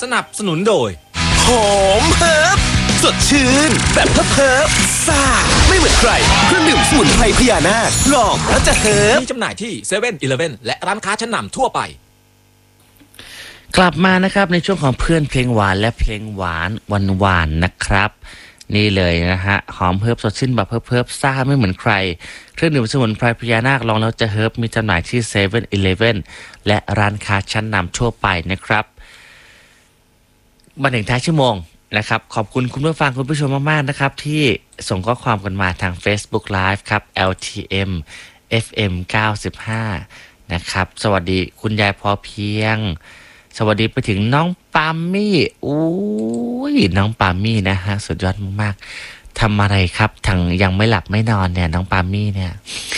นับสนุนโดยหอมเฮิร์บสดชื่นแบบเฮิร์บซ่าไม่เหมือนใครเครื่องดื่มสมุนไพรพญานาคลองแล้วจะเฮิร์บมีจำหน่ายที่เซเว่นอีเลฟเว่นและร้านค้าชั้นนำทั่วไปกลับมานะครับในช่วงของเพื่อนเพลงหวานและเพลงหวานหวานนะครับนี่เลยนะฮะหอมเฮิร์บสดชื่นแบบเฮิร์บซ่าไม่เหมือนใครเครื่องดื่มสมุนไพรพญานาคลองแล้วจะเฮิร์บมีจำหน่ายที่เซเว่นอีเลฟเว่นและร้านค้าชั้นนำทั่วไปนะครับมาถึงท้ายชั่วโมงนะครับขอบคุณคุณผู้ฟังคุณผู้ชมมากๆนะครับที่ส่งข้อความกันมาทาง Facebook Live ครับ LTM FM 95นะครับสวัสดีคุณยายพอเพียงสวัสดีไปถึงน้องปามี่อุ้ยน้องปามี่นะฮะสุดยอดมากๆทำอะไรครับทั้งยังไม่หลับไม่นอนเนี่ยน้องปามี่เนี่ย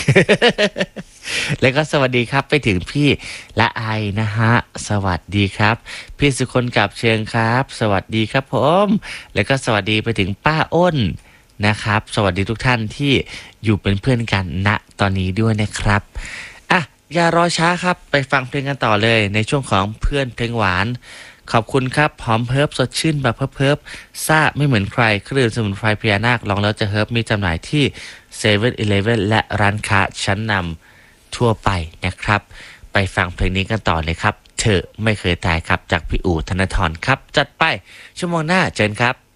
แล้วก็สวัสดีครับไปถึงพี่ละไอนะฮะสวัสดีครับพี่สุคนกับเชิงครับสวัสดีครับผมแล้วก็สวัสดีไปถึงป้าอ้นนะครับสวัสดีทุกท่านที่อยู่เป็นเพื่อนกันณตอนนี้ด้วยนะครับอ่ะอย่ารอช้าครับไปฟังเพลงกันต่อเลยในช่วงของเพื่อนเพลงหวานขอบคุณครับหอมเฮิร์บสดชื่นแบบเฮิร์บซ่าไม่เหมือนใครเครื่องดื่มสมุนไพรพญานาคลองแล้วจะเฮิร์บมีจำหน่ายที่เซเว่นอีเลฟเว่นและร้านค้าชั้นนำทั่วไปนะครับไปฟังเพลงนี้กันต่อเลยครับเธอไม่เคยตายครับจากพี่อู๋ธนทรครับจัดไปชั่วโมงหน้าเจอกันครับ